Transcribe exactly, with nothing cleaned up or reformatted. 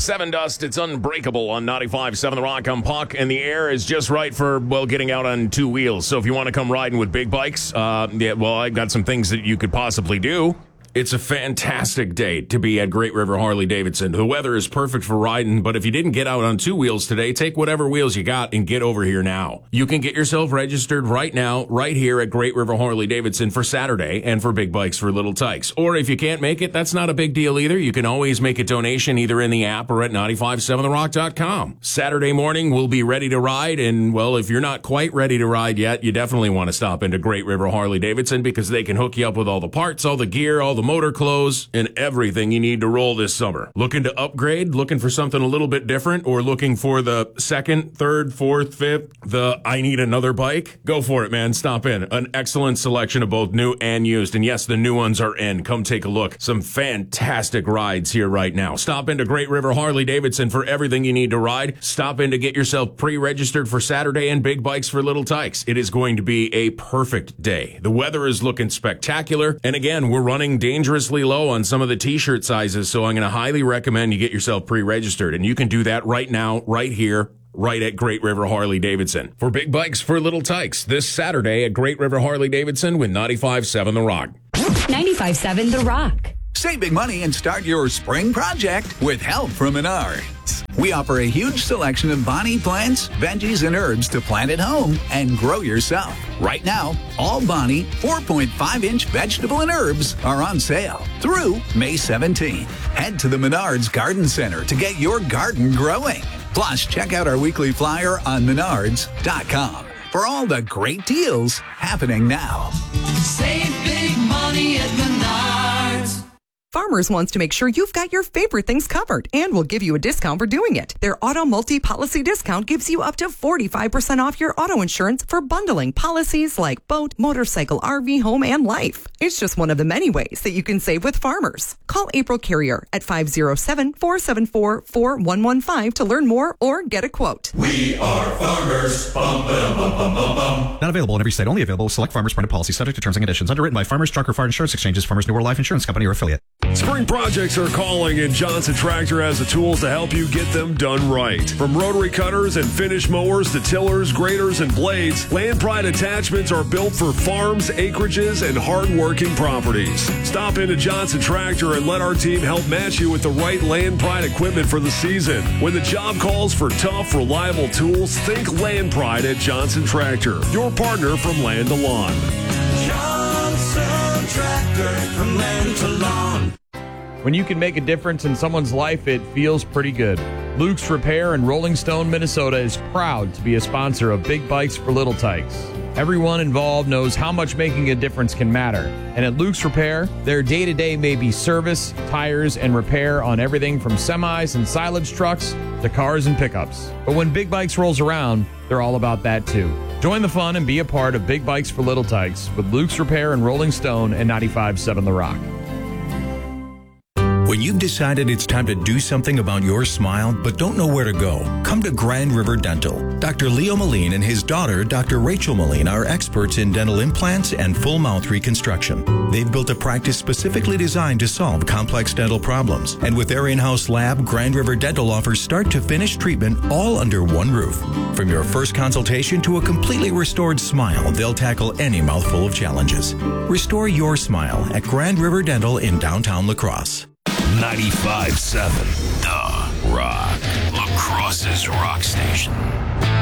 Seven Dust, it's Unbreakable on ninety-five point seven The Rock. I'm Puck, and the air is just right for, well, getting out on two wheels. So if you want to come riding with big bikes, uh, yeah, well, I've got some things that you could possibly do. It's a fantastic day to be at Great River Harley-Davidson. The weather is perfect for riding, but if you didn't get out on two wheels today, take whatever wheels you got and get over here now. You can get yourself registered right now, right here at Great River Harley-Davidson for Saturday and for Big Bikes for Little Tykes. Or if you can't make it, that's not a big deal either. You can always make a donation either in the app or at nine five seven the rock dot com. Saturday morning, we'll be ready to ride, and, well, if you're not quite ready to ride yet, you definitely want to stop into Great River Harley-Davidson because they can hook you up with all the parts, all the gear, all the motor clothes, and everything you need to roll this summer. Looking to upgrade? Looking for something a little bit different? Or looking for the second, third, fourth, fifth, the I need another bike? Go for it, man. Stop in. An excellent selection of both new and used. And yes, the new ones are in. Come take a look. Some fantastic rides here right now. Stop into Great River Harley-Davidson for everything you need to ride. Stop in to get yourself pre-registered for Saturday and Big Bikes for Little Tykes. It is going to be a perfect day. The weather is looking spectacular. And again, we're running dangerously low on some of the t-shirt sizes, so I'm going to highly recommend you get yourself pre-registered, and you can do that right now, right here, right at Great River Harley-Davidson. For Big Bikes for Little Tykes, this Saturday at Great River Harley-Davidson with ninety-five point seven The Rock. ninety-five point seven The Rock. Save big money and start your spring project with help from Menards. We offer a huge selection of Bonnie plants, veggies, and herbs to plant at home and grow yourself. Right now, all Bonnie four point five inch vegetable and herbs are on sale through May seventeenth. Head to the Menards Garden Center to get your garden growing. Plus, check out our weekly flyer on menards dot com for all the great deals happening now. Save big money at Menards. Farmers wants to make sure you've got your favorite things covered and will give you a discount for doing it. Their auto multi-policy discount gives you up to forty-five percent off your auto insurance for bundling policies like boat, motorcycle, R V, home, and life. It's just one of the many ways that you can save with Farmers. Call April Carrier at five oh seven, four seven four, four one one five to learn more or get a quote. We are Farmers. Bum, bum, bum, bum, bum, bum. Not available in every state. Only available with select Farmers branded policies subject to terms and conditions. Underwritten by Farmers Truck or Fire Insurance Exchanges, Farmers New World Life Insurance Company or affiliate. Spring projects are calling, and Johnson Tractor has the tools to help you get them done right. From rotary cutters and finish mowers to tillers, graders, and blades, Land Pride attachments are built for farms, acreages, and hard-working properties. Stop into Johnson Tractor and let our team help match you with the right Land Pride equipment for the season. When the job calls for tough, reliable tools, think Land Pride at Johnson Tractor, your partner from land to lawn. Johnson Tractor, from land to lawn. When you can make a difference in someone's life, it feels pretty good. Luke's Repair in Rolling Stone, Minnesota is proud to be a sponsor of Big Bikes for Little Tykes. Everyone involved knows how much making a difference can matter. And at Luke's Repair, their day-to-day may be service, tires, and repair on everything from semis and silage trucks to cars and pickups. But when Big Bikes rolls around, they're all about that too. Join the fun and be a part of Big Bikes for Little Tykes with Luke's Repair and Rolling Stone and ninety-five point seven The Rock. When you've decided it's time to do something about your smile but don't know where to go, come to Grand River Dental. Doctor Leo Moline and his daughter, Doctor Rachel Moline, are experts in dental implants and full mouth reconstruction. They've built a practice specifically designed to solve complex dental problems. And with their in-house lab, Grand River Dental offers start-to-finish treatment all under one roof. From your first consultation to a completely restored smile, they'll tackle any mouthful of challenges. Restore your smile at Grand River Dental in downtown La Crosse. ninety-five point seven The Rock. La Crosse's rock station.